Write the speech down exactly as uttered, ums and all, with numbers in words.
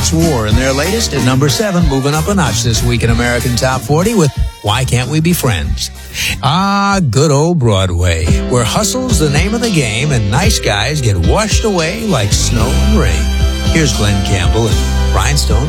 Cats War in their latest at number seven, moving up a notch this week in American Top forty with Why Can't We Be Friends? Ah, good old Broadway, where hustle's the name of the game and nice guys get washed away like snow and rain. Here's Glenn Campbell and Rhinestone